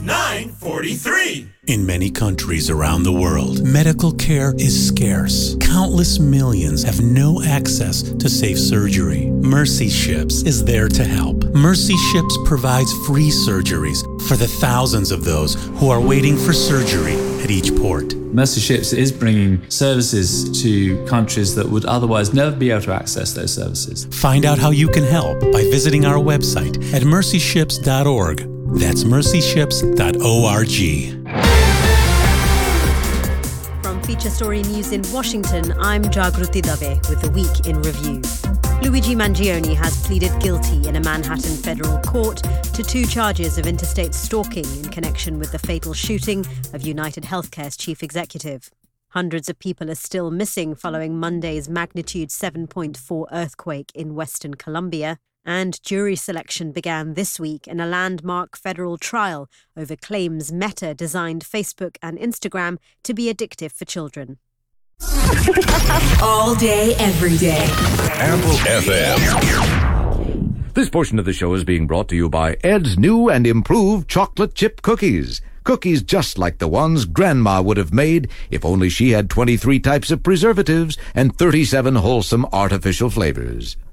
9:43. In many countries around the world, medical care is scarce. Countless millions have no access to safe surgery. Mercy Ships is there to help. Mercy Ships provides free surgeries for the thousands of those who are waiting for surgery at each port. Mercy Ships is bringing services to countries that would otherwise never be able to access those services. Find out how you can help by visiting our website at mercyships.org. That's mercyships.org. From Feature Story News in Washington, I'm Jagruti Dave with the Week in Review. Luigi Mangione has pleaded guilty in a Manhattan federal court to 2 charges of interstate stalking in connection with the fatal shooting of United Healthcare's chief executive. Hundreds of people are still missing following Monday's magnitude 7.4 earthquake in Western Colombia. And jury selection began this week in a landmark federal trial over claims Meta designed Facebook and Instagram to be addictive for children. All day, every day. Ample FM. This portion of the show is being brought to you by Ed's new and improved chocolate chip cookies. Cookies just like the ones Grandma would have made if only she had 23 types of preservatives and 37 wholesome artificial flavors.